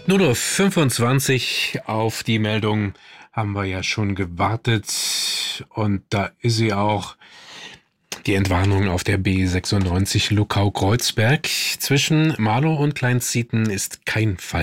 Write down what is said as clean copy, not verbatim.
Nur 25 auf die Meldung haben wir ja schon gewartet und da ist sie auch. Die Entwarnung auf der B96 Luckau-Kreuzberg zwischen Marlow und Kleinzieten ist kein Fall.